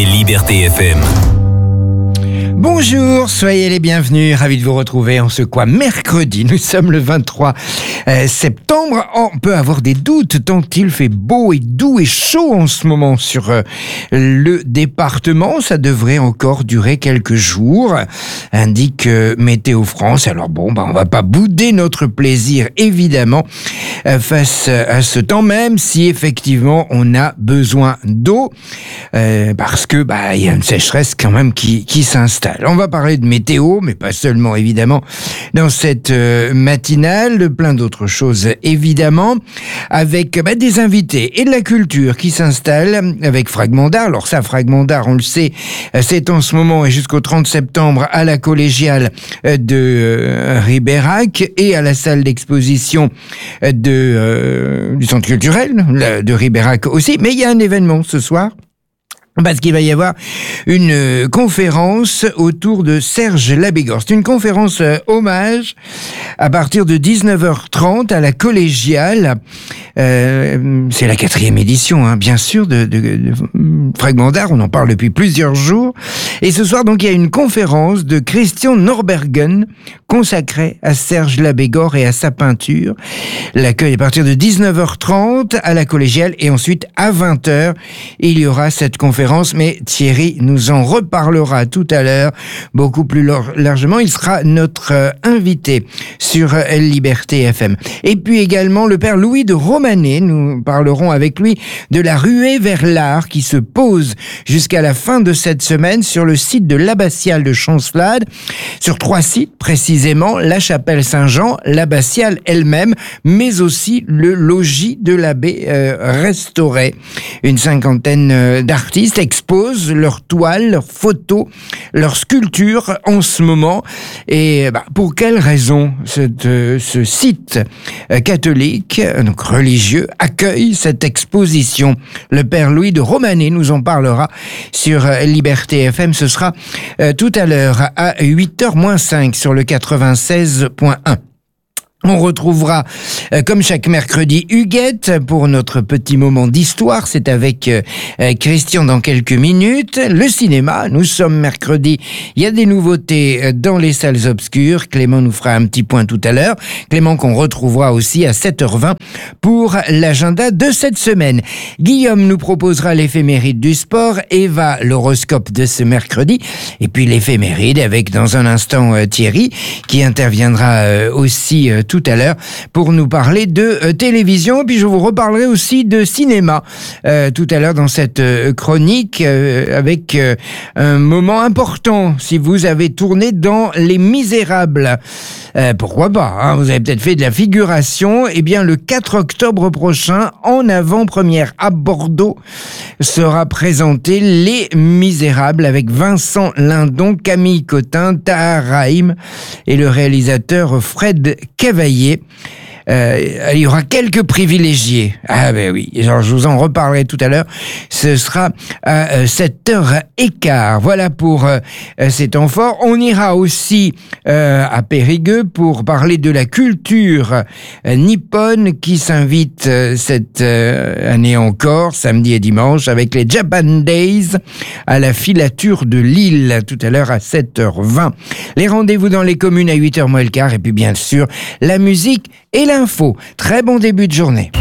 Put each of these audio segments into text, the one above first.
Liberté FM. Bonjour, soyez les bienvenus, ravi de vous retrouver en ce mercredi. Nous sommes le 23 septembre. On peut avoir des doutes tant il fait beau et doux et chaud en ce moment sur le département. Ça devrait encore durer quelques jours, indique Météo France. Alors on va pas bouder notre plaisir évidemment face à ce temps, même si effectivement on a besoin d'eau parce que il y a une sécheresse quand même qui s'installe. On va parler de météo, mais pas seulement évidemment dans cette matinale, de plein d'autres choses évidemment, avec des invités et de la culture qui s'installent avec Fragment d'Art. Alors ça, Fragment d'Art, on le sait, c'est en ce moment et jusqu'au 30 septembre à la collégiale de Ribérac et à la salle d'exposition du centre culturel de Ribérac aussi. Mais il y a un événement ce soir, parce qu'il va y avoir une conférence autour de Serge Labégor. C'est une conférence hommage à partir de 19h30 à la collégiale. C'est la 4e édition, bien sûr, de Fragment d'Art. On en parle depuis plusieurs jours. Et ce soir, donc, il y a une conférence de Christian Norbergen consacrée à Serge Labégor et à sa peinture. L'accueil à partir de 19h30 à la collégiale et ensuite à 20h, il y aura cette conférence. Mais Thierry nous en reparlera tout à l'heure beaucoup plus largement. Il sera notre invité sur Liberté FM. Et puis également le père Louis de Romanet. Nous parlerons avec lui de la ruée vers l'art qui se pose jusqu'à la fin de cette semaine sur le site de l'abbatiale de Chancelade, sur 3 sites précisément, la chapelle Saint-Jean, l'abbatiale elle-même, mais aussi le logis de l'abbé restauré. Une 50aine d'artistes exposent leurs toiles, leurs photos, leurs sculptures en ce moment. Et pour quelle raison ce site catholique, donc religieux, accueille cette exposition? Le père Louis de Romanet nous en parlera sur Liberté FM. Ce sera tout à l'heure à 8h-5 sur le 96.1. On retrouvera, comme chaque mercredi, Huguette pour notre petit moment d'histoire. C'est avec Christian dans quelques minutes. Le cinéma, nous sommes mercredi. Il y a des nouveautés dans les salles obscures. Clément nous fera un petit point tout à l'heure. Clément qu'on retrouvera aussi à 7h20 pour l'agenda de cette semaine. Guillaume nous proposera l'éphéméride du sport. Eva, l'horoscope de ce mercredi. Et puis l'éphéméride avec, dans un instant, Thierry qui interviendra aussi tout à l'heure pour nous parler de télévision. Puis je vous reparlerai aussi de cinéma tout à l'heure dans cette chronique avec un moment important. Si vous avez tourné dans Les Misérables, pourquoi pas, vous avez peut-être fait de la figuration. Eh bien, le 4 octobre prochain, en avant-première à Bordeaux, sera présenté Les Misérables avec Vincent Lindon, Camille Cotin, Tahar Rahim et le réalisateur Fred Cavaillé. Il y aura quelques privilégiés. Oui, alors je vous en reparlerai tout à l'heure. Ce sera à 7h15. Voilà pour ces temps forts. On ira aussi à Périgueux pour parler de la culture nippone qui s'invite cette année encore, samedi et dimanche, avec les Japan Days à la filature de Lille, tout à l'heure à 7h20. Les rendez-vous dans les communes à 8h moins le quart, et puis bien sûr, la musique et l'info. Très bon début de journée.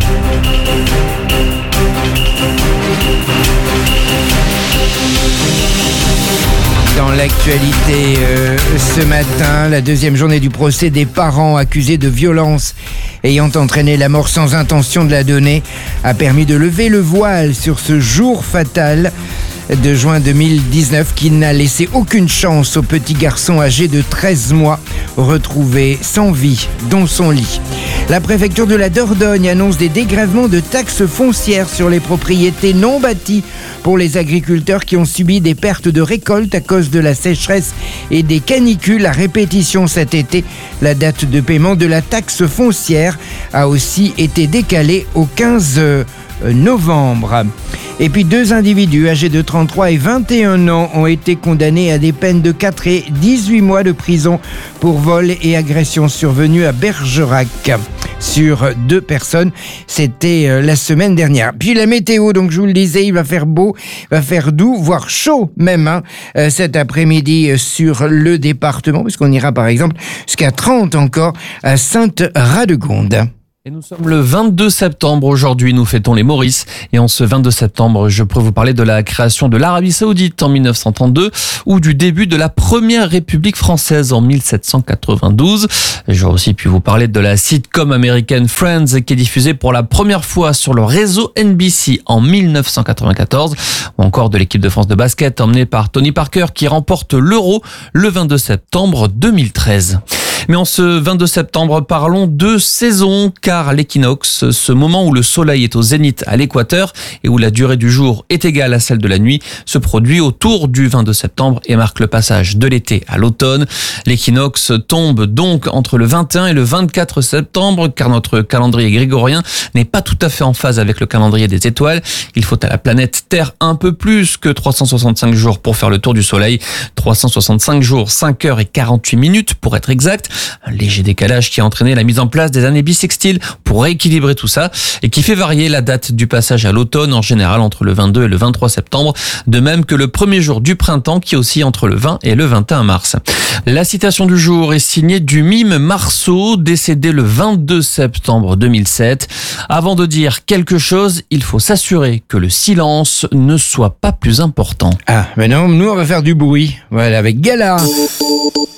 Dans l'actualité ce matin, la 2e journée du procès des parents accusés de violence ayant entraîné la mort sans intention de la donner a permis de lever le voile sur ce jour fatal de juin 2019 qui n'a laissé aucune chance au petit garçon âgé de 13 mois retrouvé sans vie dans son lit. La préfecture de la Dordogne annonce des dégrèvements de taxes foncières sur les propriétés non bâties pour les agriculteurs qui ont subi des pertes de récolte à cause de la sécheresse et des canicules à répétition cet été. La date de paiement de la taxe foncière a aussi été décalée au 15 novembre. Et puis 2 individus âgés de 33 et 21 ans ont été condamnés à des peines de 4 et 18 mois de prison pour vol et agression survenue à Bergerac sur 2 personnes. C'était la semaine dernière. Puis la météo, donc je vous le disais, il va faire beau, il va faire doux, voire chaud même cet après-midi sur le département, puisqu'on ira par exemple jusqu'à 30 encore à Sainte-Radegonde. Et nous sommes le 22 septembre aujourd'hui, nous fêtons les Maurices. Et en ce 22 septembre, je pourrais vous parler de la création de l'Arabie Saoudite en 1932 ou du début de la première République française en 1792. J'aurais aussi pu vous parler de la sitcom américaine Friends qui est diffusée pour la première fois sur le réseau NBC en 1994 ou encore de l'équipe de France de basket emmenée par Tony Parker qui remporte l'Euro le 22 septembre 2013. Mais en ce 22 septembre, parlons de saison, car l'équinoxe, ce moment où le soleil est au zénith à l'équateur et où la durée du jour est égale à celle de la nuit, se produit autour du 22 septembre et marque le passage de l'été à l'automne. L'équinoxe tombe donc entre le 21 et le 24 septembre, car notre calendrier grégorien n'est pas tout à fait en phase avec le calendrier des étoiles. Il faut à la planète Terre un peu plus que 365 jours pour faire le tour du soleil. 365 jours, 5 heures et 48 minutes pour être exact. Un léger décalage qui a entraîné la mise en place des années bissextiles pour rééquilibrer tout ça et qui fait varier la date du passage à l'automne en général entre le 22 et le 23 septembre, de même que le premier jour du printemps qui oscille entre le 20 et le 21 mars. La citation du jour est signée du mime Marceau, décédé le 22 septembre 2007. Avant de dire quelque chose, il faut s'assurer que le silence ne soit pas plus important. Ah, mais non, nous on va faire du bruit. Voilà, avec Gala.